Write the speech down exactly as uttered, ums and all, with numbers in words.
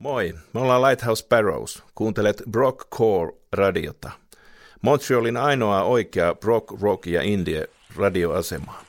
Moi, me ollaan Lighthouse Sparrows. Kuuntelet Brock Core-radiota. Montrealin ainoa oikea Brock, Rock ja Indie radioasemaa.